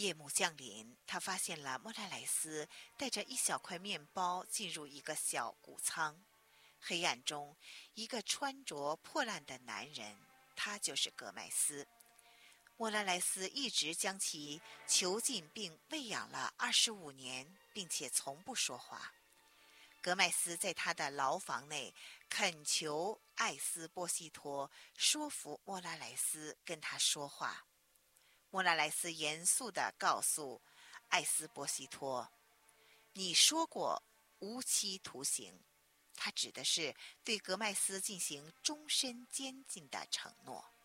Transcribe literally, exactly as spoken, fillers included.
夜幕降临，他发现了莫拉莱斯带着一小块面包进入一个小谷仓。黑暗中，一个穿着破烂的男人，他就是格麦斯。莫拉莱斯一直将其囚禁并喂养了二十五年，并且从不说话。格麦斯在他的牢房内恳求艾斯波西托说服莫拉莱斯跟他说话。莫拉莱斯严肃地告诉艾斯波西托：“你说过无期徒刑。”他指的是对格麦斯进行终身监禁的承诺。